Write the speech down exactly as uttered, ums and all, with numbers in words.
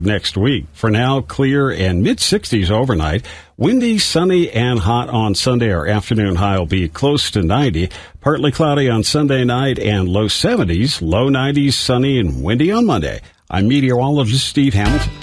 next week. For now, clear and mid-sixties overnight. Windy, sunny, and hot on Sunday. Our afternoon high will be close to ninety. Partly cloudy on Sunday night and low seventies. Low nineties, sunny and windy on Monday. I'm meteorologist Steve Hamilton.